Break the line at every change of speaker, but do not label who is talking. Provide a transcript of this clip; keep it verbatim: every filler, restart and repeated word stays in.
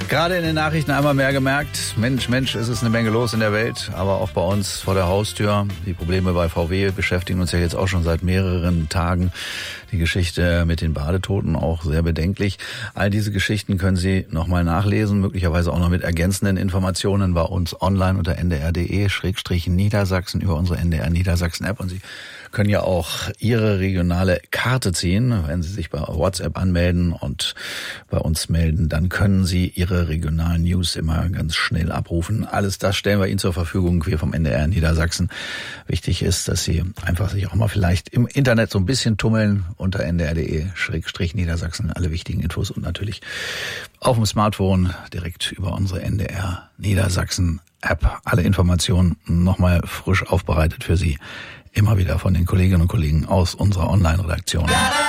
Gerade in den Nachrichten einmal mehr gemerkt, Mensch, Mensch, es ist eine Menge los in der Welt, aber auch bei uns vor der Haustür. Die Probleme bei V W beschäftigen uns ja jetzt auch schon seit mehreren Tagen. Die Geschichte mit den Badetoten auch sehr bedenklich. All diese Geschichten können Sie nochmal nachlesen, möglicherweise auch noch mit ergänzenden Informationen bei uns online unter n d r punkt d e Schrägstrich Niedersachsen über unsere N D R Niedersachsen App. Und Sie können ja auch Ihre regionale Karte ziehen, wenn Sie sich bei WhatsApp anmelden und bei uns melden, dann können Sie Ihre regionalen News immer ganz schnell abrufen. Alles das stellen wir Ihnen zur Verfügung, wir vom N D R Niedersachsen. Wichtig ist, dass Sie einfach sich auch mal vielleicht im Internet so ein bisschen tummeln unter n d r punkt d e Schrägstrich Niedersachsen. Alle wichtigen Infos und natürlich auf dem Smartphone direkt über unsere N D R Niedersachsen App. Alle Informationen nochmal frisch aufbereitet für Sie. Immer wieder von den Kolleginnen und Kollegen aus unserer Online-Redaktion.